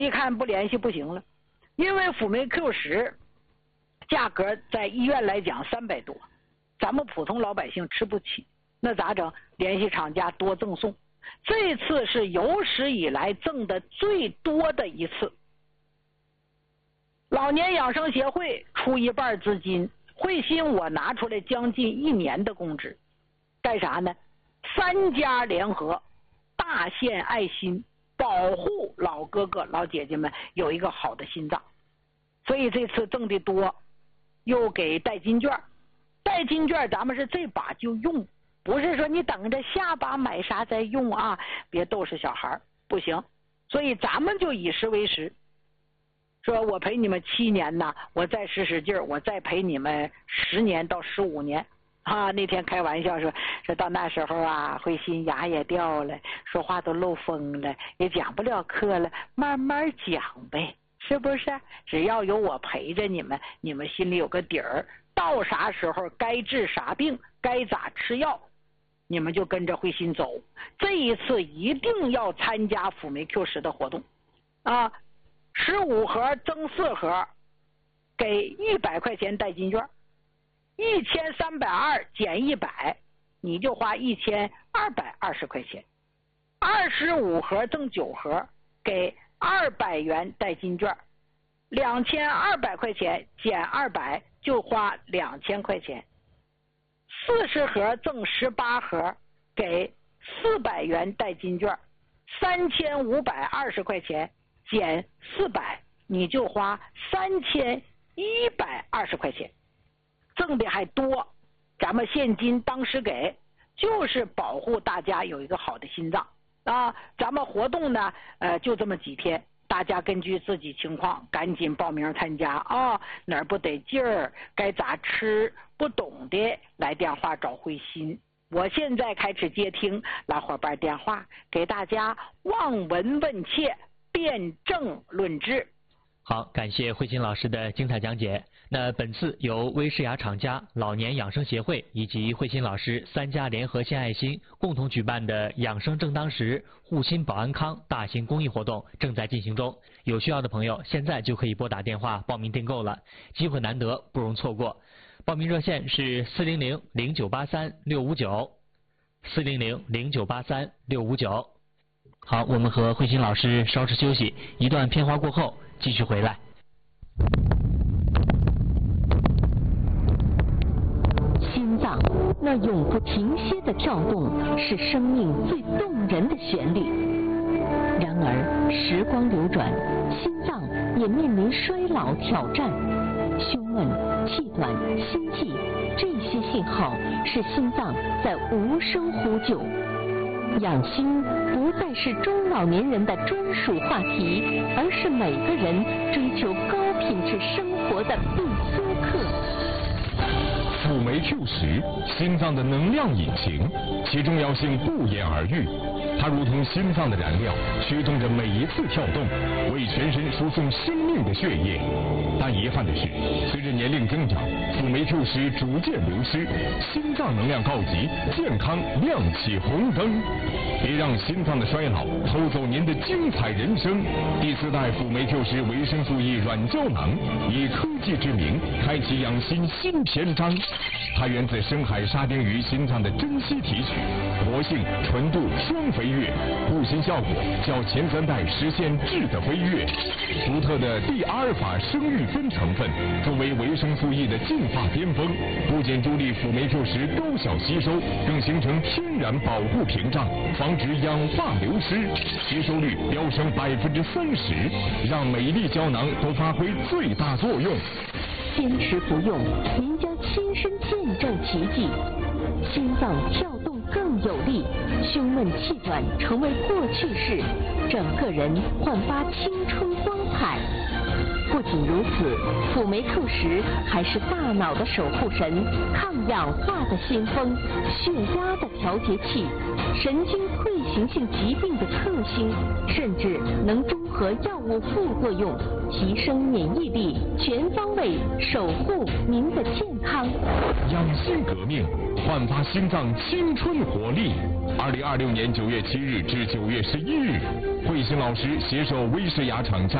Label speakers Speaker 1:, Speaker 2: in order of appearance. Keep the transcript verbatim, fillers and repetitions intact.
Speaker 1: 一看不联系不行了，因为辅酶 Q 十价格在医院来讲三百多，咱们普通老百姓吃不起，那咋整？联系厂家多赠送，这次是有史以来赠的最多的一次。老年养生协会出一半资金，慧心我拿出来将近一年的工资，干啥呢？三家联合，大献爱心，保护老哥哥老姐姐们有一个好的心脏。所以这次赠的多，又给代金券，代金券咱们是这把就用，不是说你等着下把买啥再用啊，别逗是小孩不行。所以咱们就以时为时，说我陪你们七年呢，我再使使劲儿，我再陪你们十年到十五年啊！那天开玩笑说，说到那时候啊，慧心牙也掉了，说话都漏风了，也讲不了课了，慢慢讲呗，是不是？只要有我陪着你们，你们心里有个底儿，到啥时候该治啥病，该咋吃药，你们就跟着慧心走。这一次一定要参加辅酶 Q 十的活动啊！十五盒增四盒，给一百块钱代金券，一千三百二减一百，你就花一千二百二十块钱。二十五盒赠九盒，给二百元代金券，两千二百块钱减二百就花两千块钱。四十盒赠十八盒，给四百元代金券，三千五百二十块钱。减四百，你就花三千一百二十块钱，赠的还多。咱们现金当时给，就是保护大家有一个好的心脏啊。咱们活动呢，呃，就这么几天，大家根据自己情况赶紧报名参加啊。哪儿不得劲儿，该咋吃，不懂的来电话找慧心。我现在开始接听老伙伴电话，给大家望闻问切。辩证论治。
Speaker 2: 好，感谢慧心老师的精彩讲解。那本次由威士雅厂家、老年养生协会以及慧心老师三家联合献爱心共同举办的养生正当时护心保安康大型公益活动正在进行中，有需要的朋友现在就可以拨打电话报名订购了，机会难得，不容错过。报名热线是四零零零九八三六五九，四零零零九八三六五九。好，我们和慧心老师稍事休息，一段片花过后继续回来。
Speaker 3: 心脏那永不停歇的跳动，是生命最动人的旋律。然而时光流转，心脏也面临衰老挑战，胸闷、气短、心悸，这些信号是心脏在无声呼救。养心不再是中老年人的专属话题，而是每个人追求高品质生活的必修课。
Speaker 4: 辅酶 Q 十，心脏的能量引擎，其重要性不言而喻。它如同心脏的燃料，驱动着每一次跳动，为全身输送生命的血液。但遗憾的是，随着年龄增长，辅酶 Q 十逐渐流失，心脏能量告急，健康亮起红灯。别让心脏的衰老偷走您的精彩人生。第四代辅酶 Q 十维生素 E 软胶囊，以科技之名开启养心新篇章。它源自深海沙丁鱼心脏的珍稀提取，活性、纯度双飞跃，护心效果较前三代实现质的飞跃。独特的地阿尔法生育酚成分作为维生素 E 的进化巅峰，不仅助力辅酶 Q 十高效吸收，更形成天然保护屏障，防止氧化流失，吸收率飙升百分之三十，让每一粒胶囊都发挥最大作用。
Speaker 3: 坚持服用，您将亲身见证奇迹，心脏跳动更有力，胸闷气短成为过去式，整个人焕发青春光彩。不仅如此，辅酶 Q 十还是大脑的守护神，抗氧化的先锋，血压的调节器，神经退行性疾病的克星，甚至能中和药物副作用，提升免疫力，全方位守护您的健康。
Speaker 4: 养心革命，焕发心脏青春活力， 二零二六年九月七日至九月十一日，慧心老师携手威士雅厂家